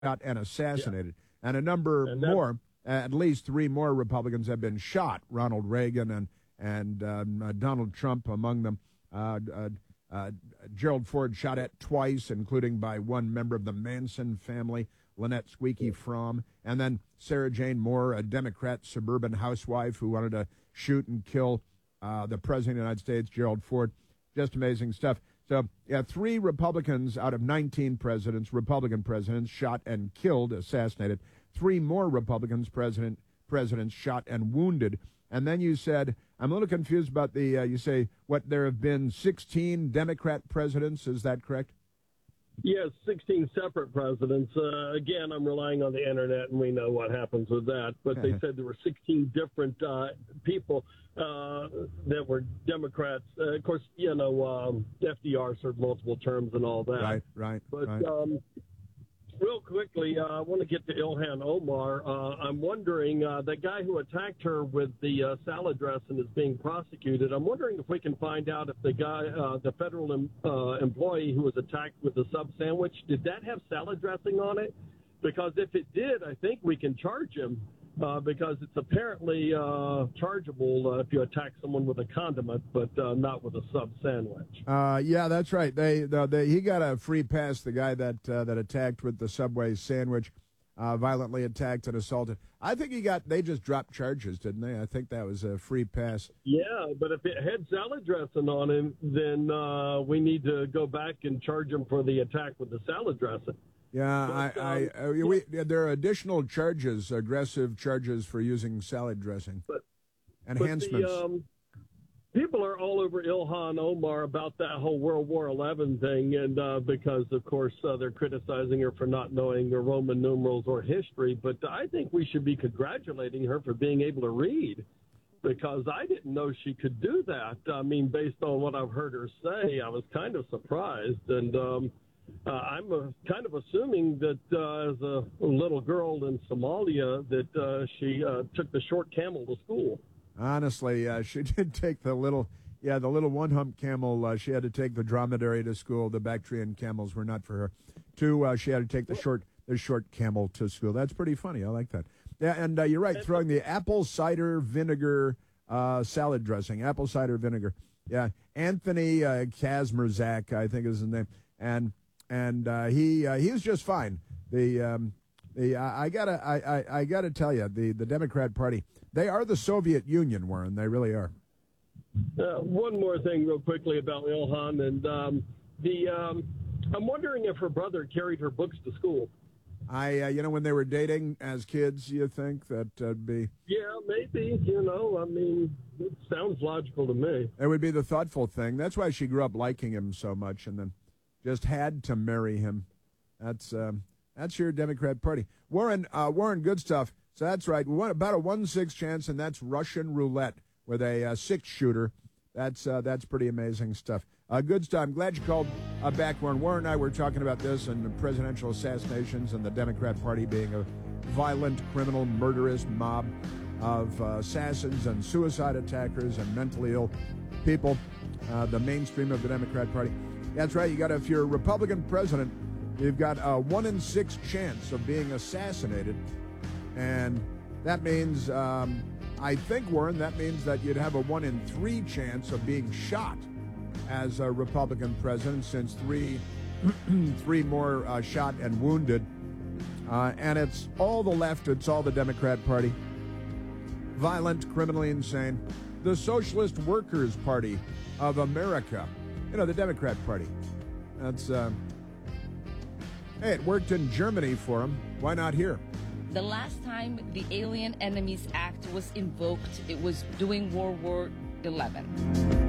shot and assassinated. Yeah. And a number and more, at least 3 more Republicans have been shot. Ronald Reagan and Donald Trump among them. Gerald Ford shot at twice, including by one member of the Manson family, Lynette Squeaky Fromm. And then Sarah Jane Moore, a Democrat suburban housewife who wanted to shoot and kill the President of the United States, Gerald Ford. Just amazing stuff. So, 3 Republicans out of 19 presidents, Republican presidents, shot and killed, assassinated. 3 more Republicans presidents shot and wounded. And then you said, I'm a little confused about you say, there have been 16 Democrat presidents. Is that correct? Yes, 16 separate presidents. Again, I'm relying on the internet, and we know what happens with that. But they said there were 16 different people that were Democrats. Of course, FDR served multiple terms and all that. Right. But real quickly, I want to get to Ilhan Omar. I'm wondering, the guy who attacked her with the salad dressing is being prosecuted. I'm wondering if we can find out if the guy, the federal employee who was attacked with the sub sandwich, did that have salad dressing on it? Because if it did, I think we can charge him. Because it's apparently chargeable if you attack someone with a condiment, but not with a sub sandwich. Yeah, that's right. He got a free pass. The guy that attacked with the Subway sandwich, violently attacked and assaulted. I think they just dropped charges, didn't they? I think that was a free pass. Yeah, but if it had salad dressing on him, then we need to go back and charge him for the attack with the salad dressing. Yeah, there are additional charges, aggressive charges for using salad dressing. Enhancements. People are all over Ilhan Omar about that whole World War XI thing, and because, of course, they're criticizing her for not knowing the Roman numerals or history. But I think we should be congratulating her for being able to read, because I didn't know she could do that. I mean, based on what I've heard her say, I was kind of surprised, and I'm kind of assuming that as a little girl in Somalia that she took the short camel to school. Honestly, she did take the little one-hump camel. She had to take the dromedary to school. The Bactrian camels were not for her. She had to take the short camel to school. That's pretty funny. I like that. Yeah, and you're right, throwing the apple cider vinegar salad dressing. Apple cider vinegar. Yeah, Anthony Kazmierzak, I think is his name. And he was just fine. I gotta tell you, the Democrat Party, they are the Soviet Union, Warren. They really are. One more thing, real quickly, about Ilhan, and I'm wondering if her brother carried her books to school. When they were dating as kids, you think that'd be? Yeah, maybe. I mean, it sounds logical to me. It would be the thoughtful thing. That's why she grew up liking him so much, and then just had to marry him. That's your Democrat Party. Warren, good stuff. So that's right. We want about a 1/6 chance, and that's Russian roulette with a 6-shooter. That's pretty amazing stuff. Good stuff. I'm glad you called back, Warren. Warren and I were talking about this and presidential assassinations and the Democrat Party being a violent, criminal, murderous mob of assassins and suicide attackers and mentally ill people, the mainstream of the Democrat Party. That's right. If you're a Republican president, you've got a 1 in 6 chance of being assassinated. And that means, I think, Warren, that means that you'd have a 1 in 3 chance of being shot as a Republican president, since three more shot and wounded. And it's all the left. It's all the Democrat Party. Violent, criminally insane. The Socialist Workers Party of America. The Democrat Party. That's, hey, it worked in Germany for them. Why not here? The last time the Alien Enemies Act was invoked, it was during World War XI.